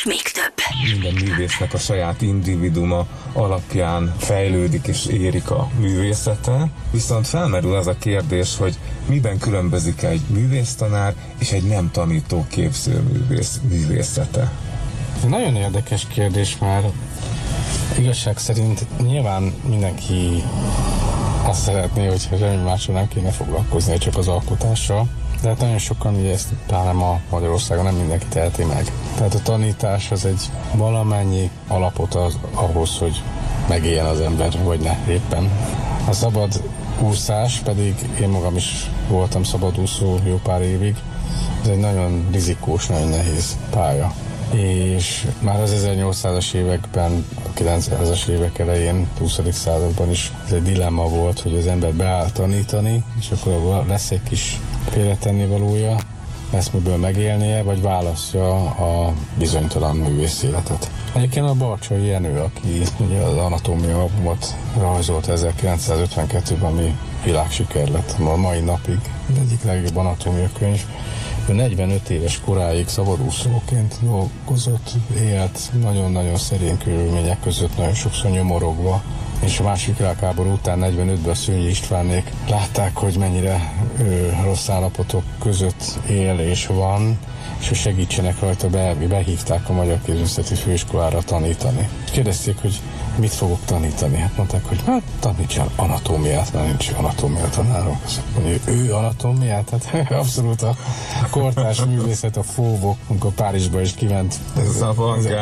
és még több. Minden művésznek a saját individuuma alapján fejlődik és érik a művészete, viszont felmerül az a kérdés, hogy miben különbözik egy művésztanár és egy nem tanító képzőművész művészete. Nagyon érdekes kérdés, már igazság szerint nyilván mindenki azt szeretné, hogy semmi mással nem kéne foglalkozni, csak az alkotással, de hát nagyon sokan ugye ezt pláne ma Magyarországon nem mindenki teheti meg. Tehát a tanítás az egy valamennyi alapot ahhoz, hogy megéljen az ember, vagy ne éppen. A szabad úszás pedig, én magam is voltam szabadúszó jó pár évig, ez egy nagyon rizikós, nagyon nehéz pálya. És már az 1800-as években, a 900-as évek elején, 20. században is ez egy dilemma volt, hogy az ember beáll tanítani, és akkor lesz egy kis félretenni valója, lesz miből megélnie, vagy választja a bizonytalan művész életet. Egyébként a Barcsay Jenő, aki ugye az anatómia albumot rajzolt 1952-ben, ami világsiker lett a mai napig, az egyik legjobb anatómia könyv. Ő 45 éves koráig szabadúszóként dolgozott, élt nagyon-nagyon szerény körülmények között, nagyon sokszor nyomorogva, és a második világháború után 45-ben Szőnyi Istvánnék látták, hogy mennyire rossz állapotok között él és van, és hogy segítsenek rajta, behívták a Magyar Képzőművészeti Főiskolára tanítani. És kérdezték, hogy mit fogok tanítani? Hát mondták, hogy tanítsál anatómiát, mert nincs anatómia tanárok. Ő anatómiát? Hát abszolút a kortárs művészet, a fóvok, amikor Párizsba is kiment. Ez a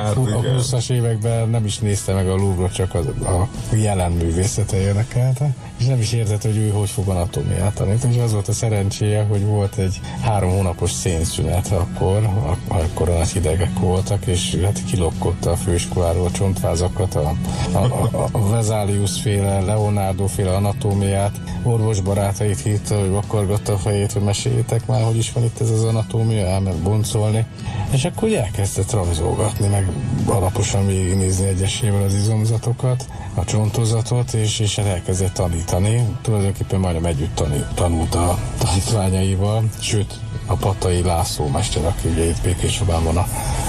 20-as években nem is nézte meg a Louvre-ot, csak a jelen művészete érdekelte, és nem is értette, hogy ő hogy fog anatómiát tanítani. És az volt a szerencséje, hogy volt egy 3 hónapos szénszünet akkor a nagy hidegek voltak, és hát kilopkodta a főiskoláról a csontvázakat, a Vesalius féle, Leonardo féle anatómiát, orvosbarátait hívta, hogy vakargatta a fejét, hogy meséljétek már, hogy is van itt ez az anatómia, elment boncolni, és akkor elkezdett rajzolgatni, meg alaposan végignézni egyesével az izomzatokat, a csontozatot, és elkezdett tanítani. Tulajdonképpen majdnem együtt tanult a tanítványaival, sőt, a Pattai László mester, aki ugye itt Békéscsabán van a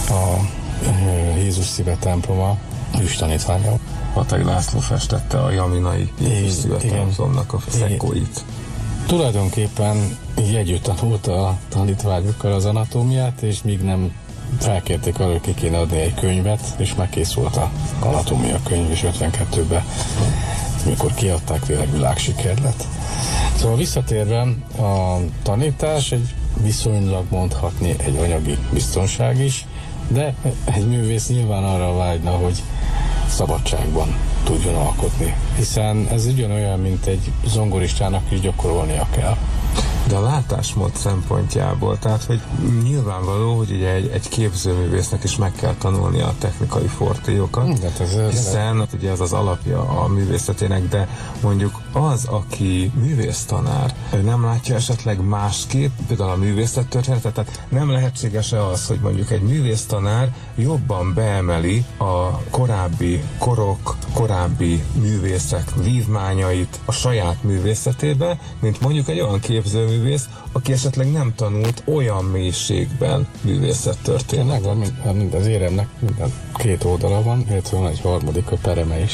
Jézus Szíve temploma, ő is tanítványa. Pattai László festette a Jaminai Jézus Szíve templomnak a szekóit. Tulajdonképpen így együtt tanulta a tanítványokkal az anatómiát, és míg nem felkérték arra, hogy ki kéne adni egy könyvet, és megkészült az anatómia könyv, és 52-ben, mikor kiadták, tényleg világsiker lett. Szóval visszatérve, a tanítás egy viszonylag mondhatni egy anyagi biztonság is, de egy művész nyilván arra vágyna, hogy szabadságban tudjon alkotni, hiszen ez ugyanolyan, mint egy zongoristának is gyakorolnia kell. De a látásmód szempontjából, tehát hogy nyilvánvaló, hogy ugye egy képzőművésznek is meg kell tanulnia a technikai fortéjokat, hiszen ugye ez az alapja a művészetének, de mondjuk az, aki művésztanár, nem látja esetleg másképp, például a művészettörténetet, tehát nem lehetséges-e az, hogy mondjuk egy művésztanár jobban beemeli a korábbi korok, korábbi művészek vívmányait a saját művészetébe, mint mondjuk egy olyan képzőművész, aki esetleg nem tanult olyan mélységben művészettörténetet. Van mind az éremnek minden 2 oldala van, illetve van egy harmadik, a pereme is.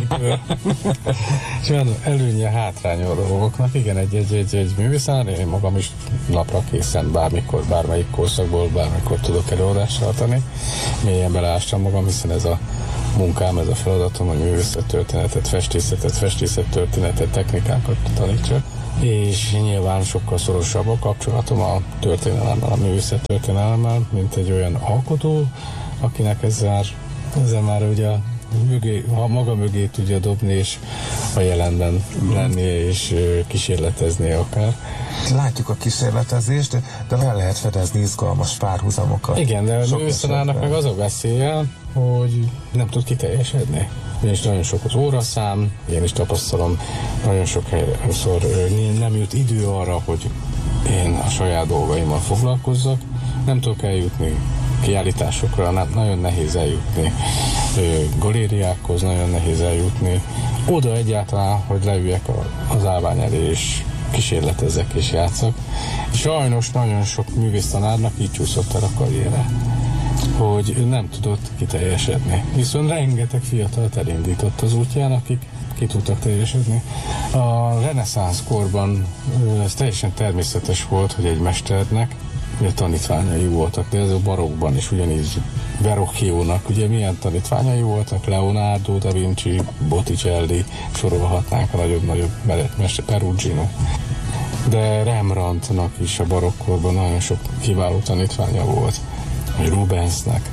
És van előnye, hátránya a dolgoknak. Igen, egy művésztanár, én magam is napra készen bármikor, bármelyik korszakból, bármikor tudok előadást tartani. Mélyen beleástam magam, hiszen ez a munkám, ez a feladatom, hogy művészettörténetet, festészettörténetet, technikákat tanítsak. És nyilván sokkal szorosabb a kapcsolatom a történelemmel, a művészettörténelemmel, mint egy olyan alkotó, akinek ezzel már ugye maga mögé tudja dobni, és a jelenben lenni, és kísérletezni akár. Látjuk a kísérletezést, de le lehet fedezni izgalmas párhuzamokat. Igen, de a művészetának meg az a veszélye, hogy nem tud kiteljesedni. Ugyanis nagyon sok az óraszám, én is tapasztalom, nagyon sok helyszor nem jut idő arra, hogy én a saját dolgaimmal foglalkozzak, nem tudok eljutni kiállításokra, nagyon nehéz eljutni galériákhoz, nagyon nehéz eljutni oda egyáltalán, hogy leüljek az állvány elé, és kísérletezzek és játszak. És sajnos nagyon sok művésztanárnak így csúszott el a karriere. hogy nem tudott kiteljesedni. Viszont rengeteg fiatalt elindított az útján, akik ki tudtak teljesedni. A reneszánsz korban ez teljesen természetes volt, hogy egy mesternek tanítványai voltak, de ez a barokkban is ugyanígy. Verrocchiónak ugye milyen tanítványai voltak, Leonardo da Vinci, Botticelli, sorolhatnánk a nagyobb mester, Perugino. De Rembrandtnak is a barokkorban nagyon sok kiváló tanítványa volt, Rubensnek,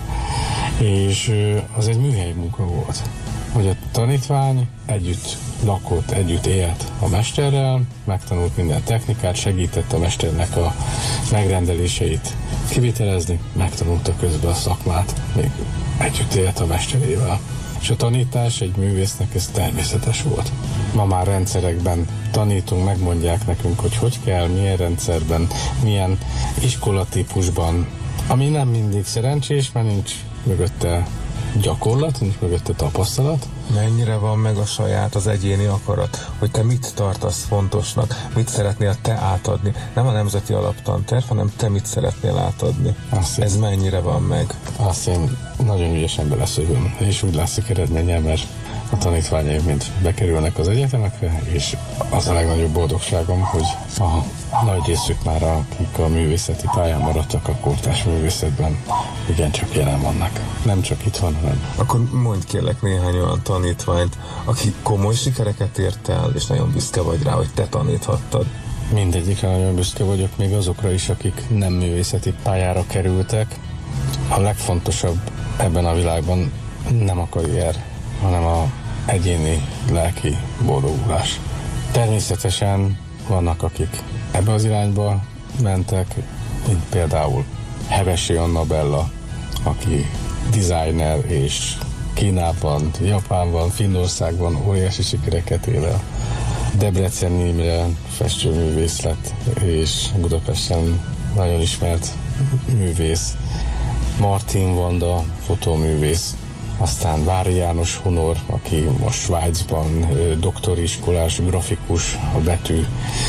és az egy műhelyi munka volt, hogy a tanítvány együtt lakott, együtt élt a mesterrel, megtanult minden technikát, segített a mesternek a megrendeléseit kivitelezni, megtanulta közben a szakmát, még együtt élt a mesterével. És a tanítás egy művésznek ez természetes volt. Ma már rendszerekben tanítunk, megmondják nekünk, hogy kell, milyen rendszerben, milyen iskolatípusban, ami nem mindig szerencsés, mert nincs mögötte gyakorlat, nincs mögötte tapasztalat. Mennyire van meg a saját, az egyéni akarat, hogy te mit tartasz fontosnak, mit szeretnél te átadni. Nem a nemzeti alaptanterv, hanem te mit szeretnél átadni. Ez mennyire van meg? Azt én nagyon ügyesen beleszövöm, és úgy látszik eredménye, mert a tanítványaim mind bekerülnek az egyetemekre, és az a legnagyobb boldogságom, hogy a nagy részük már, akik a művészeti pályán maradtak a kortárs művészetben, igencsak jelen vannak. Nem csak itt van, hanem... Akkor mondj kérlek néhány olyan tanítványt, aki komoly sikereket ért el, és nagyon büszke vagy rá, hogy te taníthattad. Mindegyikre nagyon büszke vagyok, még azokra is, akik nem művészeti pályára kerültek. A legfontosabb ebben a világban nem a karrier, hanem a egyéni lelki boldogulás. Természetesen vannak, akik ebbe az irányba mentek, mint például Hevesi Annabella, aki designer és Kínában, Japánban, Finnországban óriási sikereket él el. Debrecen Imre festőművész lett, és Budapesten nagyon ismert művész. Martin Vanda fotóművész. Aztán Vári János Honor, aki most Svájcban doktori iskolás, grafikus, a betű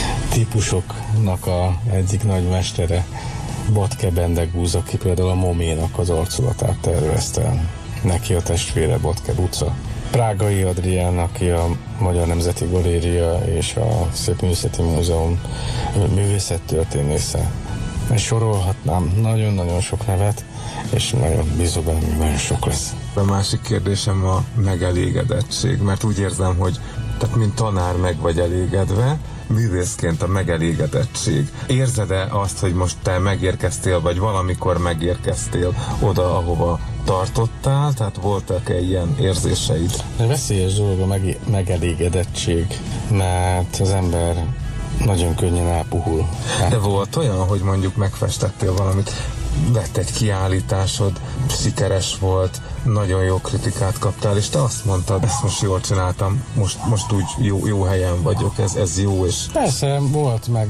típusoknak a egyik nagy mestere. Batke Bendegúz, aki például a Moménak az arculatát tervezte. Neki a testvére Batke Luca. Prágai Adrián, aki a Magyar Nemzeti Galéria és a Szépművészeti Múzeum művészettörténésze. És sorolhatnám nagyon-nagyon sok nevet, és nagyon bízom benne, hogy nagyon sok lesz. A másik kérdésem a megelégedettség, mert úgy érzem, hogy tehát mint tanár meg vagy elégedve, művészként a megelégedettség. Érzed-e azt, hogy most te megérkeztél, vagy valamikor megérkeztél oda, ahova tartottál? Tehát voltak-e ilyen érzéseid? Veszélyes dolog a megelégedettség, mert az ember nagyon könnyen elpuhul. De volt olyan, hogy mondjuk megfestettél valamit, lett egy kiállításod, sikeres volt, nagyon jó kritikát kaptál, és te azt mondtad, ezt most jól csináltam, most úgy jó helyen vagyok, ez jó, és... Persze, volt, meg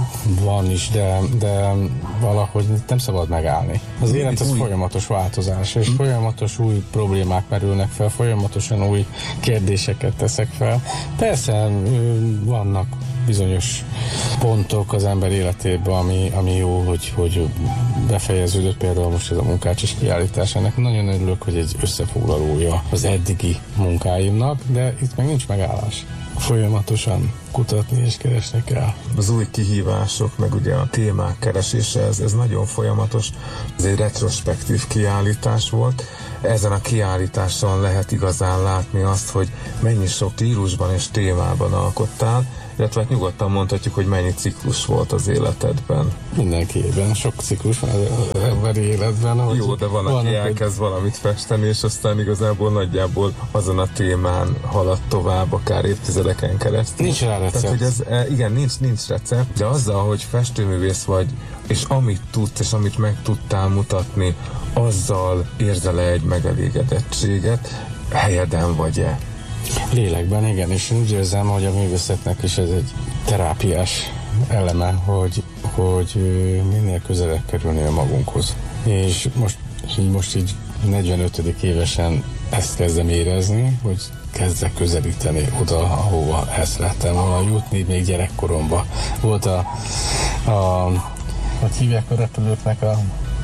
van is, de valahogy nem szabad megállni. Az élet az folyamatos változás, és folyamatos új problémák merülnek fel, folyamatosan új kérdéseket teszek fel. Persze, vannak bizonyos pontok az ember életében, ami jó, hogy befejeződött, például most ez a munkácsis kiállítás. Ennek nagyon örülök, hogy egy összefoglalója az eddigi munkáimnak, de itt meg nincs megállás. Folyamatosan kutatni és keresni kell. Az új kihívások, meg ugye a témák keresése, ez nagyon folyamatos. Ez egy retrospektív kiállítás volt. Ezen a kiállításon lehet igazán látni azt, hogy mennyi sok stílusban és témában alkottál, illetve hát nyugodtan mondhatjuk, hogy mennyi ciklus volt az életedben. Mindenképpen sok ciklus van az emberi életben. Jó, de van, aki elkezd valamit festeni, és aztán igazából nagyjából azon a témán halad tovább, akár évtizedeken keresztül. Nincs rá recept. Tehát, hogy ez, igen, nincs recept, de azzal, hogy festőművész vagy, és amit tudsz, és amit meg tudtál mutatni, azzal érzel-e egy megelégedettséget, helyeden vagy-e? Lélekben, igen, és úgy érzem, hogy a művészetnek is ez egy terápiás eleme, hogy minél közelebb kerülni a magunkhoz. És most így 45. évesen ezt kezdem érezni, hogy kezdek közelíteni oda, ahova el szerettem volna jutni, még gyerekkoromban. Volt hogy hívják a repülőknek a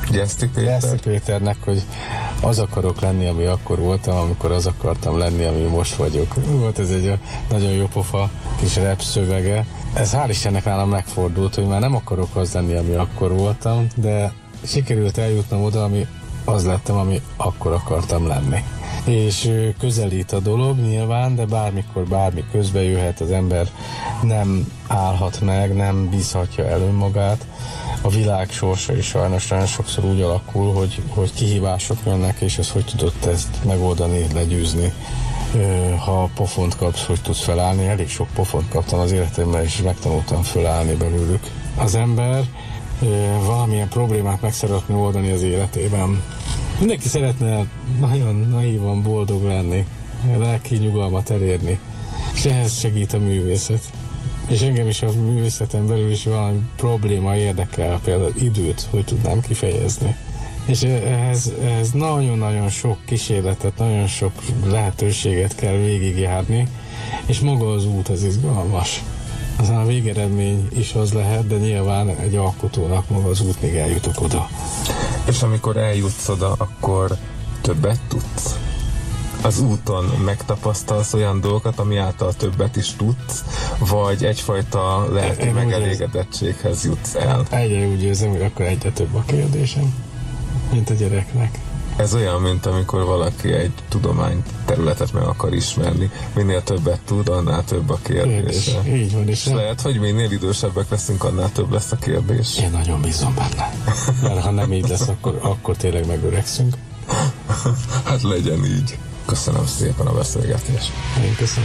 Gyeszti Péternek, hogy az akarok lenni, ami akkor voltam, amikor az akartam lenni, ami most vagyok. Volt ez egy nagyon jó pofa kis rap szövege. Ez hál' Istennek nálam megfordult, hogy már nem akarok az lenni, ami akkor voltam, de sikerült eljutnom oda, ami az lettem, ami akkor akartam lenni. És közelít a dolog nyilván, de bármikor bármi közbe jöhet, az ember nem állhat meg, nem bízhatja el önmagát. A világ sorsa is sajnos nagyon sokszor úgy alakul, hogy kihívások jönnek, és ez hogy tudod ezt megoldani, legyőzni. Ha pofont kapsz, hogy tudsz felállni, elég sok pofont kaptam az életemben, és megtanultam felállni belőlük. Az ember valamilyen problémát meg szeretne oldani az életében. Mindenki szeretne nagyon naívan boldog lenni, lelki nyugalmat elérni, és ehhez segít a művészet. És engem is a művészeten belül is valami probléma érdekel, például időt, hogy tudnám kifejezni. És ehhez nagyon-nagyon sok kísérletet, nagyon sok lehetőséget kell végigjárni, és maga az út az izgalmas. Aztán a végeredmény is az lehet, de nyilván egy alkotónak maga az út, még eljutok oda. És amikor eljutsz oda, akkor többet tudsz? Az úton megtapasztalsz olyan dolgokat, ami által többet is tudsz, vagy egyfajta lelki megelégedettséghez jutsz el? Egyre úgy érzem, hogy akkor egyre több a kérdésem, mint a gyereknek. Ez olyan, mint amikor valaki egy tudományterületet meg akar ismerni. Minél többet tud, annál több a kérdése. Így van, és lehet, hogy minél idősebbek leszünk, annál több lesz a kérdés. Én nagyon bízom benne. Mert ha nem így lesz, akkor tényleg megöregszünk. Hát legyen így. Köszönöm szépen a beszélgetést. Én köszönöm.